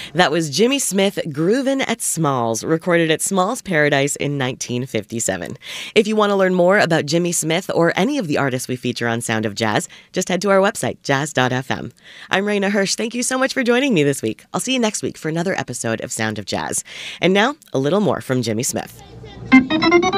That was Jimmy Smith, Groovin' at Smalls, recorded at Smalls Paradise in 1957. If you want to learn more about Jimmy Smith or any of the artists we feature on Sound of Jazz, just head to our website, jazz.fm. I'm Raina Hirsch. Thank you so much for joining me this week. I'll see you next week for another episode of Sound of Jazz. And now, a little more from Jimmy Smith.